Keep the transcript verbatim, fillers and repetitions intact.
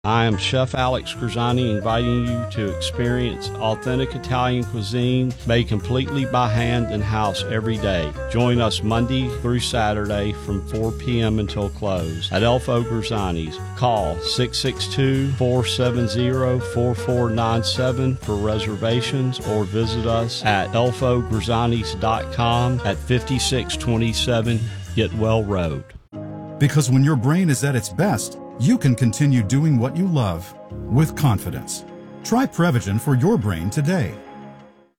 I am Chef Alex Grisani, inviting you to experience authentic Italian cuisine made completely by hand in-house every day. Join us Monday through Saturday from four p.m. until close at Elfo Grisani's. Call six six two, four seven zero, four four nine seven for reservations or visit us at elfo grisanis dot com at fifty-six twenty-seven Getwell Road. Because when your brain is at its best, you can continue doing what you love with confidence. Try Prevagen for your brain today.